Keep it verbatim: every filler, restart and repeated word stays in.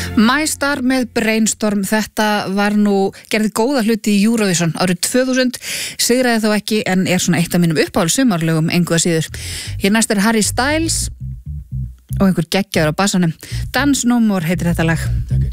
My Star með Brainstorm, þetta var nú, gerði góða hluti í Eurovision árið tvö þúsund, sigraði þó ekki en er svona eitt af mínum uppáhalds sumarlögum engu að síður. Hér næst er Harry Styles og einhver geggjaður á bassanum. Dance No More heitir þetta lag.